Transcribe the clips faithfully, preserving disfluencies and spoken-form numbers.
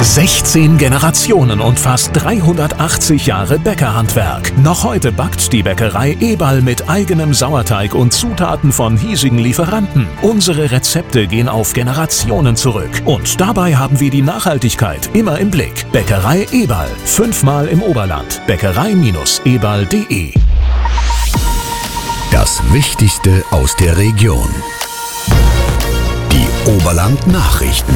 sechzehn Generationen und fast dreihundertachtzig Jahre Bäckerhandwerk. Noch heute backt die Bäckerei Eberl mit eigenem Sauerteig und Zutaten von hiesigen Lieferanten. Unsere Rezepte gehen auf Generationen zurück. Und dabei haben wir die Nachhaltigkeit immer im Blick. Bäckerei Eberl. Fünfmal im Oberland. Bäckerei Eberl punkt de. Das Wichtigste aus der Region. Die Oberland-Nachrichten.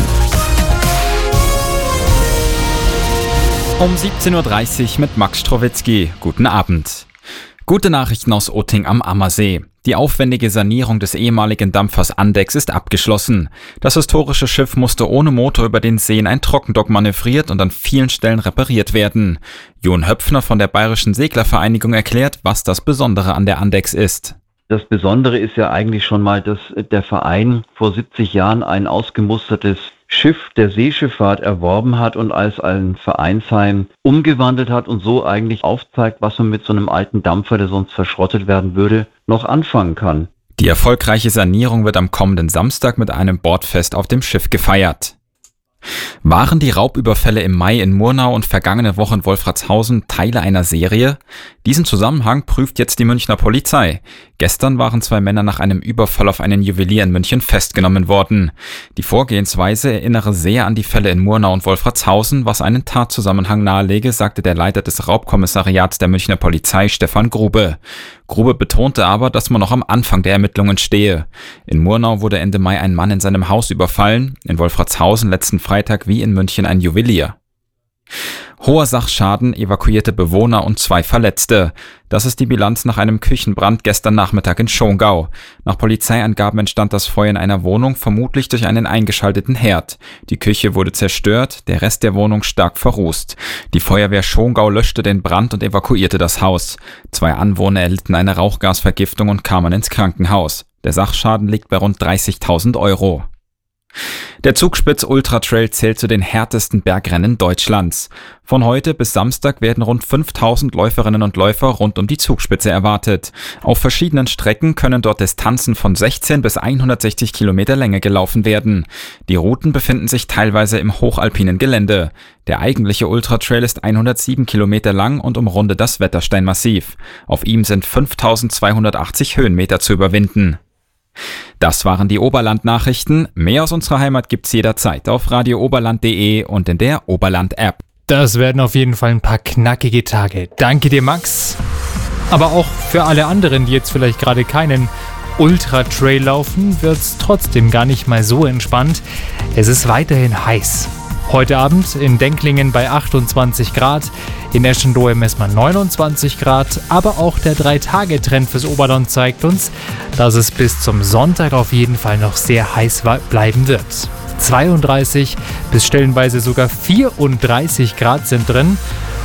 Um siebzehn Uhr dreißig mit Max Strowitzki. Guten Abend. Gute Nachrichten aus Otting am Ammersee. Die aufwendige Sanierung des ehemaligen Dampfers Andex ist abgeschlossen. Das historische Schiff musste ohne Motor über den See in ein Trockendock manövriert und an vielen Stellen repariert werden. Jon Höpfner von der Bayerischen Seglervereinigung erklärt, was das Besondere an der Andex ist. Das Besondere ist ja eigentlich schon mal, dass der Verein vor siebzig Jahren ein ausgemustertes Schiff der Seeschifffahrt erworben hat und als ein Vereinsheim umgewandelt hat und so eigentlich aufzeigt, was man mit so einem alten Dampfer, der sonst verschrottet werden würde, noch anfangen kann. Die erfolgreiche Sanierung wird am kommenden Samstag mit einem Bordfest auf dem Schiff gefeiert. Waren die Raubüberfälle im Mai in Murnau und vergangene Woche in Wolfratshausen Teile einer Serie? Diesen Zusammenhang prüft jetzt die Münchner Polizei. Gestern waren zwei Männer nach einem Überfall auf einen Juwelier in München festgenommen worden. Die Vorgehensweise erinnere sehr an die Fälle in Murnau und Wolfratshausen, was einen Tatzusammenhang nahelege, sagte der Leiter des Raubkommissariats der Münchner Polizei, Stefan Grube. Grube betonte aber, dass man noch am Anfang der Ermittlungen stehe. In Murnau wurde Ende Mai ein Mann in seinem Haus überfallen, in Wolfratshausen letzten Freitag wie in München ein Juwelier. Hoher Sachschaden, evakuierte Bewohner und zwei Verletzte. Das ist die Bilanz nach einem Küchenbrand gestern Nachmittag in Schongau. Nach Polizeiangaben entstand das Feuer in einer Wohnung, vermutlich durch einen eingeschalteten Herd. Die Küche wurde zerstört, der Rest der Wohnung stark verrußt. Die Feuerwehr Schongau löschte den Brand und evakuierte das Haus. Zwei Anwohner erlitten eine Rauchgasvergiftung und kamen ins Krankenhaus. Der Sachschaden liegt bei rund dreißigtausend Euro. Der Zugspitz Ultra Trail zählt zu den härtesten Bergrennen Deutschlands. Von heute bis Samstag werden rund fünftausend Läuferinnen und Läufer rund um die Zugspitze erwartet. Auf verschiedenen Strecken können dort Distanzen von sechzehn bis hundertsechzig Kilometer Länge gelaufen werden. Die Routen befinden sich teilweise im hochalpinen Gelände. Der eigentliche Ultra Trail ist hundertsieben Kilometer lang und umrundet das Wettersteinmassiv. Auf ihm sind fünftausendzweihundertachtzig Höhenmeter zu überwinden. Das waren die Oberland-Nachrichten. Mehr aus unserer Heimat gibt's jederzeit auf radio oberland punkt de und in der Oberland-App. Das werden auf jeden Fall ein paar knackige Tage. Danke dir, Max. Aber auch für alle anderen, die jetzt vielleicht gerade keinen Ultra-Trail laufen, wird's trotzdem gar nicht mal so entspannt. Es ist weiterhin heiß. Heute Abend in Denklingen bei achtundzwanzig Grad, in Eschendohe messen wir neunundzwanzig Grad, aber auch der drei Tage Trend fürs Oberland zeigt uns, dass es bis zum Sonntag auf jeden Fall noch sehr heiß bleiben wird. zweiunddreißig bis stellenweise sogar vierunddreißig Grad sind drin,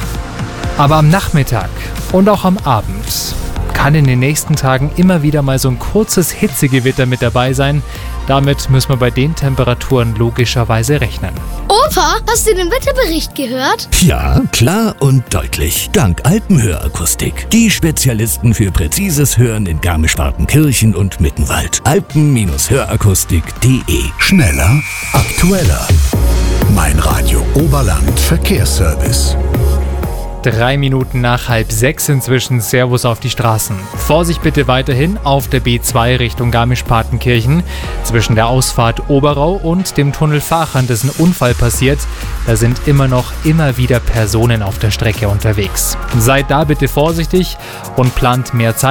aber am Nachmittag und auch am Abend kann in den nächsten Tagen immer wieder mal so ein kurzes Hitzegewitter mit dabei sein. Damit müssen wir bei den Temperaturen logischerweise rechnen. Opa, hast du den Wetterbericht gehört? Ja, klar und deutlich. Dank Alpenhörakustik. Die Spezialisten für präzises Hören in Garmisch-Partenkirchen und Mittenwald. alpen Hörakustik punkt de. Schneller, aktueller. Mein Radio Oberland Verkehrsservice. Drei Minuten nach halb sechs inzwischen. Servus auf die Straßen. Vorsicht bitte weiterhin auf der B zwei Richtung Garmisch-Partenkirchen. Zwischen der Ausfahrt Oberau und dem Tunnel Faachern ist ein Unfall passiert. Da sind immer noch immer wieder Personen auf der Strecke unterwegs. Seid da bitte vorsichtig und plant mehr Zeit.